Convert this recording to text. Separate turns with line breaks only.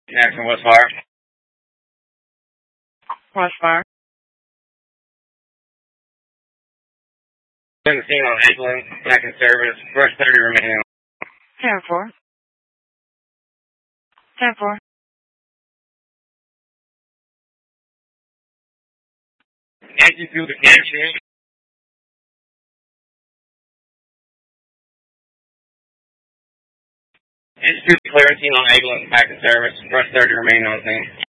Jackson, Westfire.
Westfire.
17 on Edgeland, back in service. Brush 30 remaining.
10-4. 10-4.
Engine through the connection. Engine through the Clarentine on Edgeland, back in service. Brush 30 remaining on scene.